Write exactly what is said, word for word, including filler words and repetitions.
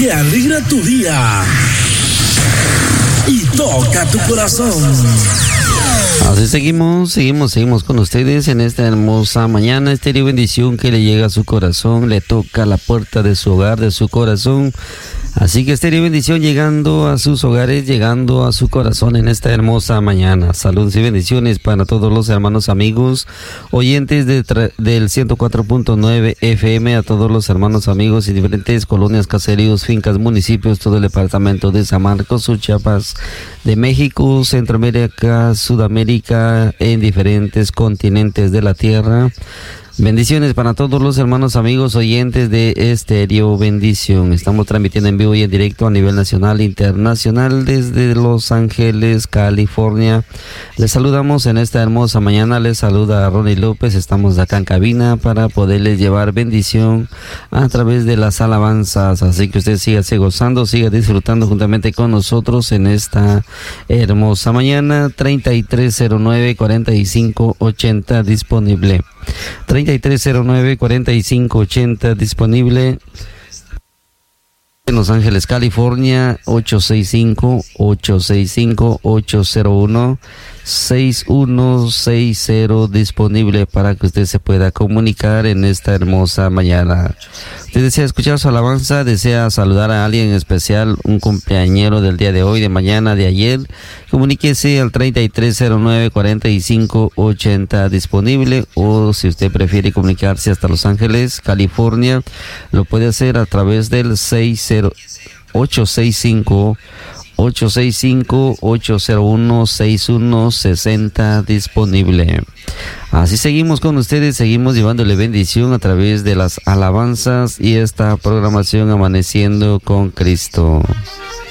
que alegra tu día y toca tu corazón. Así seguimos, seguimos, seguimos con ustedes en esta hermosa mañana. Estéreo Bendición que le llega a su corazón, le toca la puerta de su hogar, de su corazón. Así que Estéreo Bendición llegando a sus hogares, llegando a su corazón en esta hermosa mañana. Saludos y bendiciones para todos los hermanos amigos, oyentes de tra- del ciento cuatro punto nueve F M, a todos los hermanos amigos y diferentes colonias, caseríos, fincas, municipios, todo el departamento de San Marcos, Chiapas, de México, Centroamérica, Sudamérica, en diferentes continentes de la tierra. Bendiciones para todos los hermanos amigos oyentes de Estéreo Bendición. Estamos transmitiendo en vivo y en directo a nivel nacional e internacional desde Los Ángeles, California. Les saludamos en esta hermosa mañana. Les saluda Ronnie López. Estamos acá en cabina para poderles llevar bendición a través de las alabanzas. Así que usted siga gozando, siga disfrutando juntamente con nosotros en esta hermosa mañana. treinta y tres cero nueve, cuarenta y cinco ochenta disponible. treinta y tres cero nueve, cuarenta y cinco ochenta disponible en Los Ángeles, California. Ocho seis cinco, ocho seis cinco, ocho cero uno, seis uno seis cero disponible para que usted se pueda comunicar en esta hermosa mañana. Usted desea escuchar su alabanza, desea saludar a alguien especial, un cumpleañero del día de hoy, de mañana, de ayer, comuníquese al treinta y tres cero nueve, cuarenta y cinco ochenta disponible, o si usted prefiere comunicarse hasta Los Ángeles, California, lo puede hacer a través del ocho seis cinco, ocho seis cinco, ocho cero uno, seis uno seis cero disponible. Así seguimos con ustedes, seguimos llevándole bendición a través de las alabanzas y esta programación Amaneciendo con Cristo.